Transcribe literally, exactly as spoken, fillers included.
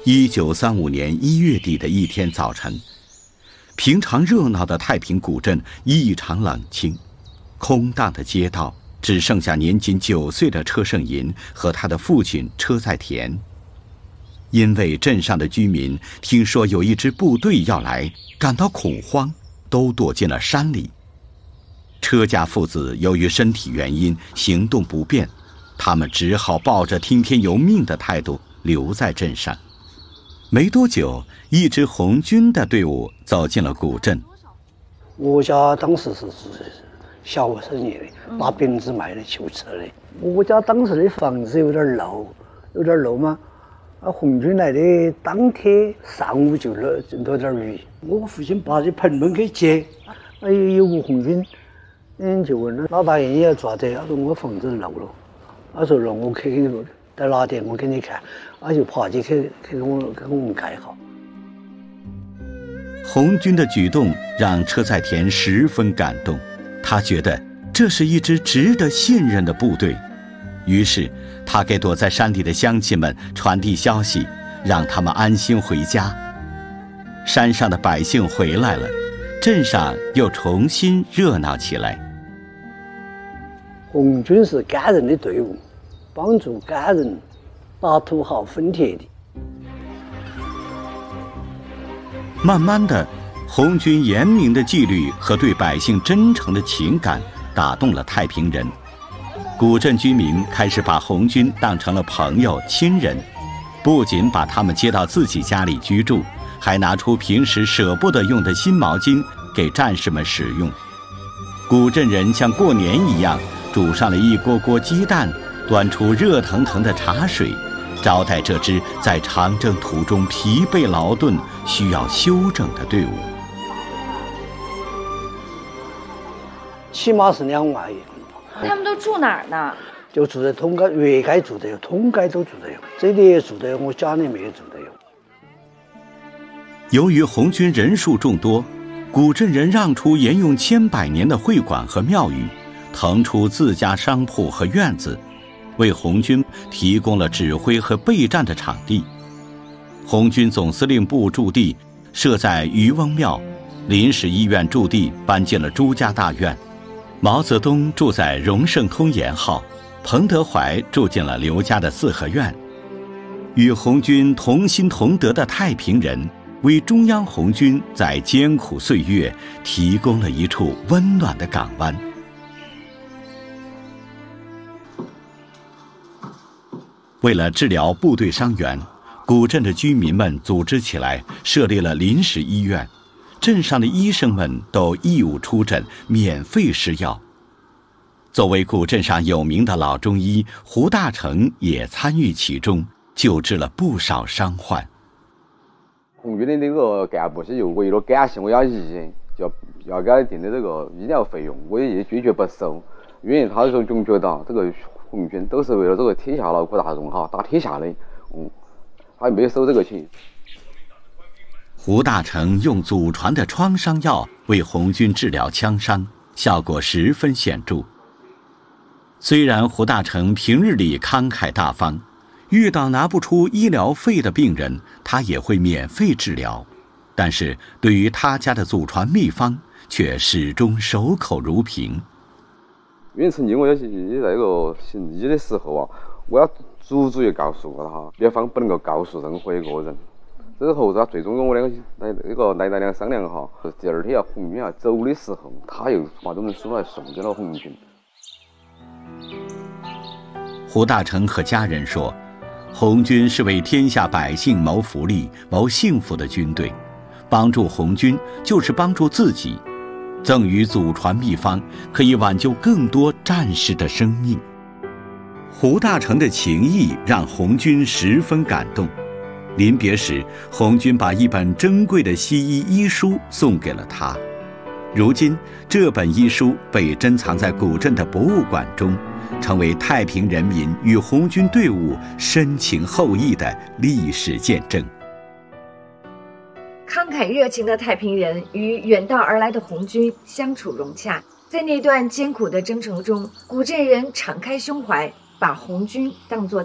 一九三五年一月底的一天早晨，平常热闹的太平古镇异常冷清，空荡的街道只剩下年仅九岁的车胜银和他的父亲车在田。因为镇上的居民听说有一支部队要来，感到恐慌，都躲进了山里。车家父子由于身体原因行动不便，他们只好抱着听天由命的态度留在镇上。没多久，一支红军的队伍走进了古镇。 我家当时是小生意的，拿饼子卖的求吃的。我家当时的房子有点漏，有点漏嘛。啊，红军来的当天上午就落落点雨，我父亲把这盆门给接，哎，有个红军，嗯，就问了老大爷你要做啥子？他说我房子漏了，他说让我去给带拿点我给你看，他就爬起去去给我给我们盖好。 红军的举动让车在田十分感动，他觉得这是一支值得信任的部队。于是他给躲在山里的乡亲们传递消息，让他们安心回家。山上的百姓回来了，镇上又重新热闹起来。 红军是感人的队伍，帮助感人，打土豪分田地。 慢慢的，红军严明的纪律和对百姓真诚的情感打动了太平人。古镇居民开始把红军当成了朋友亲人，不仅把他们接到自己家里居住，还拿出平时舍不得用的新毛巾给战士们使用。古镇人像过年一样煮上了一锅锅鸡蛋，端出热腾腾的茶水，招待这支在长征途中疲惫劳顿需要休整的队伍。 起码是两万。 他们都住哪儿呢？ 就住在通街，越街住的有，通街都住的有，这里也住的有，我家里面也住的有。 由于红军人数众多，古镇人让出沿用千百年的会馆和庙宇，腾出自家商铺和院子，为红军提供了指挥和备战的场地。红军总司令部驻地设在渔翁庙，临时医院驻地搬进了朱家大院。毛泽东住在荣盛通沿号，彭德怀住进了刘家的四合院。与红军同心同德的太平人，为中央红军在艰苦岁月提供了一处温暖的港湾。为了治疗部队伤员，古镇的居民们组织起来，设立了临时医院。镇上的医生们都义务出诊，免费施药。作为古镇上有名的老中医，胡大成也参与其中，救治了不少伤患。 红军的那个干部是又为了感谢我要义，要要给他定的这个医疗费用，我也拒绝不收，因为他说总觉得这个红军都是为了这个天下劳苦大众哈，打天下的，嗯，他没有收这个钱。 胡大成用祖传的创伤药为红军治疗枪伤，效果十分显著。虽然胡大成平日里慷慨大方，遇到拿不出医疗费的病人，他也会免费治疗，但是对于他家的祖传秘方，却始终守口如瓶。 因为曾经我也是在这个行医的时候啊，我要足足的告诉过他，别方不能够告诉任何一个人。之后他最终跟我两个来那个来大娘商量哈，第二天啊红军啊走的时候，他又把这本书来送给了红军。 胡大成和家人说，红军是为天下百姓谋福利、谋幸福的军队，帮助红军就是帮助自己，赠予祖传秘方，可以挽救更多战士的生命。胡大成的情谊让红军十分感动。临别时，红军把一本珍贵的西医医书送给了他。如今，这本医书被珍藏在古镇的博物馆中，成为太平人民与红军队伍深情厚谊的历史见证。 慷慨热情的太平人与远道而来的红军相处融洽，在那段艰苦的征程中，古镇人敞开胸怀，把红军当作